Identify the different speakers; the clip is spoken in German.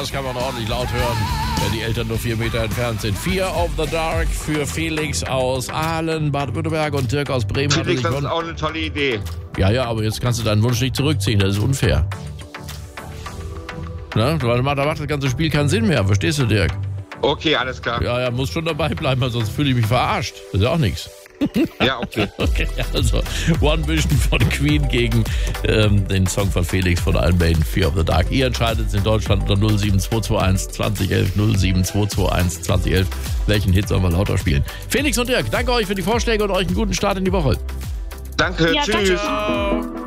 Speaker 1: das kann man ordentlich laut hören, wenn die Eltern nur 4 Meter entfernt sind. Fear of the Dark für Felix aus Aalen, Baden-Württemberg und Dirk aus Bremen.
Speaker 2: Felix, das ist auch eine tolle Idee.
Speaker 1: Ja, aber jetzt kannst du deinen Wunsch nicht zurückziehen, das ist unfair. Na, da macht das ganze Spiel keinen Sinn mehr, verstehst du, Dirk?
Speaker 2: Okay, alles klar.
Speaker 1: Ja, muss schon dabei bleiben, weil sonst fühle ich mich verarscht. Das ist ja auch nichts.
Speaker 2: Ja, okay.
Speaker 1: Okay, also One Vision von Queen gegen den Song von Felix von Iron Maiden, Fear of the Dark. Ihr entscheidet es in Deutschland unter 07221 2011 07221 2011. Welchen Hit sollen wir lauter spielen? Felix und Dirk, danke euch für die Vorschläge und euch einen guten Start in die Woche.
Speaker 2: Danke,
Speaker 3: Ja,
Speaker 2: tschüss.
Speaker 3: danke.